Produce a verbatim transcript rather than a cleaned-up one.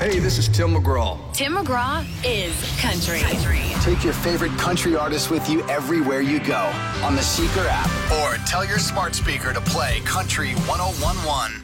Hey, this is Tim McGraw. Tim McGraw is country. country. Take your favorite country artists with you everywhere you go on the Seeker app or tell your smart speaker to play Country one oh one one.